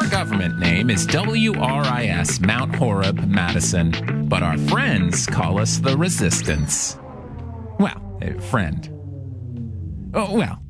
government name is WRIS Mount Horeb, Madison, but our friends call us the Resistance. Well, friend. Oh, well,